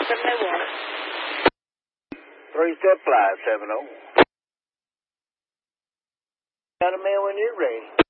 When they want it. 3-step fly, 70. Got a man when you're ready.